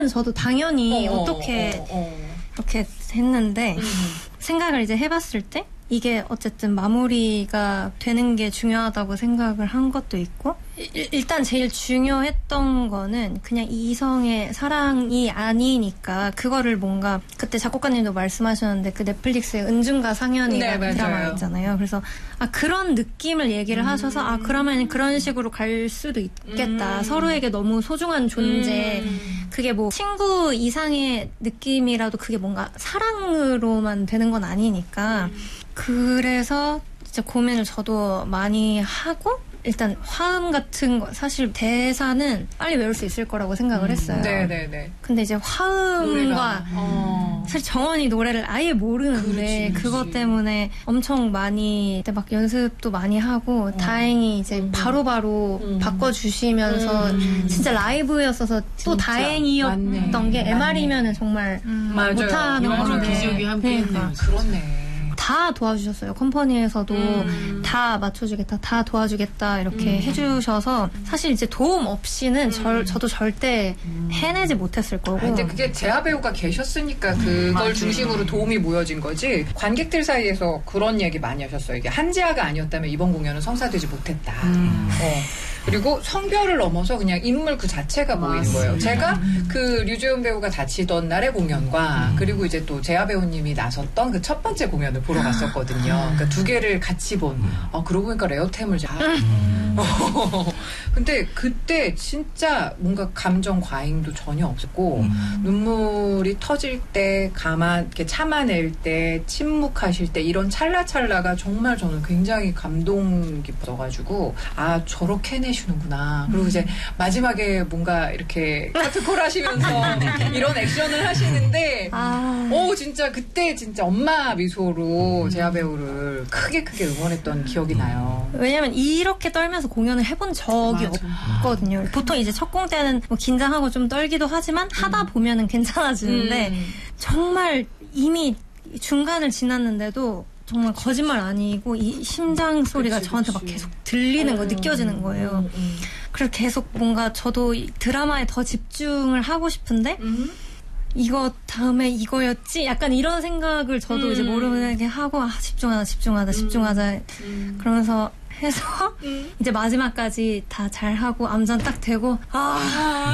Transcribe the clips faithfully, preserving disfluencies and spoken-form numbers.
저도 당연히 어, 어떻게 어, 어, 어. 그렇게 했는데 음. 생각을 이제 해봤을 때 이게 어쨌든 마무리가 되는 게 중요하다고 생각을 한 것도 있고 일, 일단 제일 중요했던 거는 그냥 이성의 사랑이 아니니까 그거를 뭔가 그때 작곡가님도 말씀하셨는데 그 넷플릭스의 은중과 상현이라는 네, 드라마 맞아요. 있잖아요. 그래서 아 그런 느낌을 얘기를 음. 하셔서 아 그러면 그런 식으로 갈 수도 있겠다. 음. 서로에게 너무 소중한 존재 음. 그게 뭐 친구 이상의 느낌이라도 그게 뭔가 사랑으로만 되는 건 아니니까 음. 그래서 진짜 고민을 저도 많이 하고 일단 화음 같은 거 사실 대사는 빨리 외울 수 있을 거라고 생각을 했어요. 네네네. 근데 이제 화음과 어. 사실 정원이 노래를 아예 모르는데 그렇지, 그렇지. 그것 때문에 엄청 많이 그때 막 연습도 많이 하고 어. 다행히 이제 음. 바로바로 음. 바꿔주시면서 음. 진짜 라이브였어서 또 진짜. 다행이었던 맞네. 게 맞네. 엠알이면은 정말 맞아요. 못하는 영화로 건데 기적이 함께했네요. 그러니까. 그렇네. 다 도와주셨어요. 컴퍼니에서도 음. 다 맞춰주겠다, 다 도와주겠다 이렇게 음. 해주셔서 사실 이제 도움 없이는 음. 절, 저도 절대 해내지 못했을 거고. 아, 근데 그게 재하 배우가 계셨으니까 그걸 맞아요. 중심으로 도움이 모여진 거지. 관객들 사이에서 그런 얘기 많이 하셨어요. 이게 한지아가 아니었다면 이번 공연은 성사되지 못했다. 음. 어. 그리고 성별을 넘어서 그냥 인물 그 자체가 보이는 맞습니다. 거예요. 제가 그 류재훈 배우가 다치던 날의 공연과 그리고 이제 또 재하 배우님이 나섰던 그 첫 번째 공연을 보러 갔었거든요. 그러니까 두 개를 같이 본. 아, 그러고 보니까 레어템을 잘. 근데 그때 진짜 뭔가 감정 과잉도 전혀 없었고 음. 눈물이 터질 때 가만 이렇게 참아낼 때 침묵하실 때 이런 찰나찰나가 정말 저는 굉장히 감동 깊어가지고 아 저렇게 해내시는구나. 그리고 이제 마지막에 뭔가 이렇게 카트콜 하시면서 이런 액션을 하시는데 아. 오 진짜 그때 진짜 엄마 미소로 재하 배우를 크게 크게 응원했던 기억이 나요. 왜냐면 이렇게 떨면서 공연을 해본 적이 맞아. 없거든요. 보통 이제 첫 공 때는 뭐 긴장하고 좀 떨기도 하지만 하다 보면은 괜찮아지는데 음. 정말 이미 중간을 지났는데도 정말 거짓말 아니고 이 심장 소리가 그치, 저한테 막 그치. 계속 들리는 거 음. 느껴지는 거예요. 음, 음. 그래서 계속 뭔가 저도 이 드라마에 더 집중을 하고 싶은데 음. 이거 다음에 이거였지? 약간 이런 생각을 저도 음. 이제 모르게 하고 아 집중하자 집중하자 집중하자 음. 그러면서 해서 음. 이제 마지막까지 다 잘하고 암전 딱 되고 아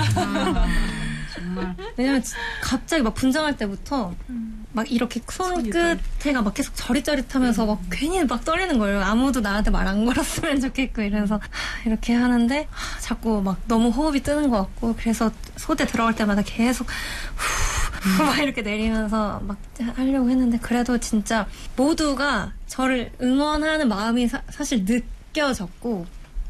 정말. 왜냐면 갑자기 막 분장할 때부터 막 이렇게 손끝에가 막 계속 저릿저릿하면서 막 괜히 막 떨리는 거예요. 아무도 나한테 말 안 걸었으면 좋겠고 이래서 하, 이렇게 하는데 하, 자꾸 막 너무 호흡이 뜨는 것 같고 그래서 소대 들어갈 때마다 계속 후, 후, 막 이렇게 내리면서 막 하려고 했는데 그래도 진짜 모두가 저를 응원하는 마음이 사, 사실 느껴졌고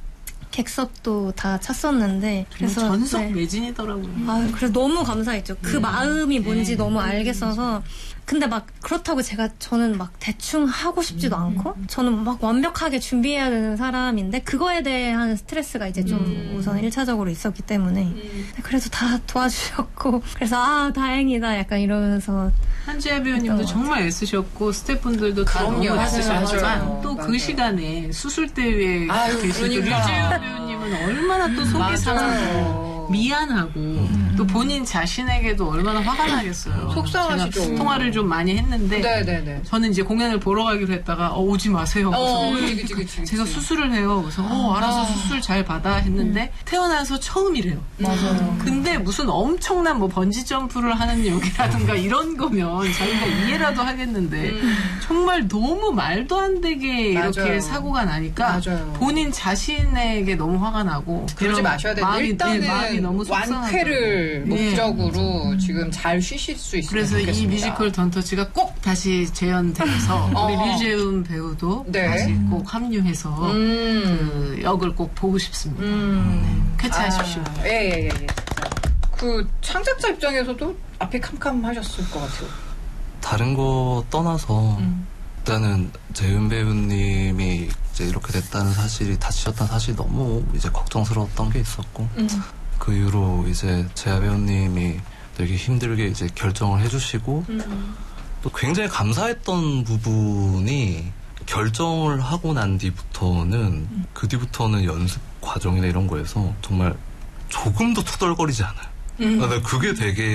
객석도 다 찼었는데 그래서 전속 네. 매진이더라고요. 아, 그래서 너무 감사했죠. 그 음. 마음이 뭔지 네. 너무 알겠어서. 근데 막 그렇다고 제가 저는 막 대충 하고 싶지도 음. 않고 저는 막 완벽하게 준비해야 되는 사람인데 그거에 대한 스트레스가 이제 좀 음. 우선 일차적으로 있었기 때문에 음. 그래도 다 도와주셨고 그래서 아 다행이다 약간 이러면서 한지아 배우님도 그랬던 것 정말 애쓰셨고 스태프분들도 다 그럼요. 너무 맞아요. 애쓰셨지만 맞아요. 또 맞아요. 그 시간에 수술대에 아유, 계시고 그러니까. 류재현 배우님은 얼마나 또 속이 맞아요. 상하고 미안하고 또 본인 자신에게도 얼마나 화가 나겠어요. 속상하시죠. 제가 통화를 좀 많이 했는데 네네네. 저는 이제 공연을 보러 가기로 했다가 어, 오지 마세요. 어, 그래서 그치, 그치, 그치. 제가 수술을 해요. 그래서 어, 알아서 아. 수술 잘 받아 했는데 태어나서 처음이래요. 맞아요. 근데 무슨 엄청난 뭐 번지 점프를 하는 역이라든가 이런 거면 자기가 이해라도 하겠는데 정말 너무 말도 안 되게 이렇게 맞아요. 사고가 나니까 맞아요. 본인 자신에게 너무 화가 나고 그러지 이런 마셔야 돼요. 마음이, 일단은 네, 마음이 너무 속상하더라고요. 완쾌를 네. 목적으로 지금 잘 쉬실 수 있으면 그래서 좋겠습니다. 이 뮤지컬 던터치가 꼭 다시 재현돼서 어. 우리 류재훈 배우도 네. 다시 꼭 합류해서 음. 그 역을 꼭 보고 싶습니다. 음. 쾌차하십시오. 아, 예, 예, 예, 예. 진짜. 그 창작자 입장에서도 앞이 캄캄하셨을 것 같아요. 다른 거 떠나서 음. 일단은 재윤 배우님이 이제 이렇게 됐다는 사실이 다치셨다는 사실이 너무 이제 걱정스러웠던 게 있었고 음. 그 이후로 이제 재하 배우님이 되게 힘들게 이제 결정을 해주시고 음. 또 굉장히 감사했던 부분이 결정을 하고 난 뒤부터는 음. 그 뒤부터는 연습 과정이나 이런 거에서 정말 조금도 투덜거리지 않아요. 음. 아, 나 그게 되게